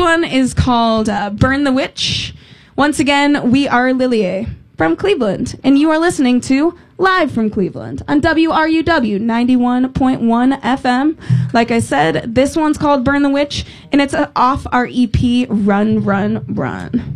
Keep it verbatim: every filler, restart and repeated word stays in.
one is called uh, Burn the Witch. Once again, we are Lilie from Cleveland, and you are listening to Live from Cleveland on W R U W ninety-one point one F M. Like I said, this one's called Burn the Witch, and it's uh, off our E P Run, Run, Run.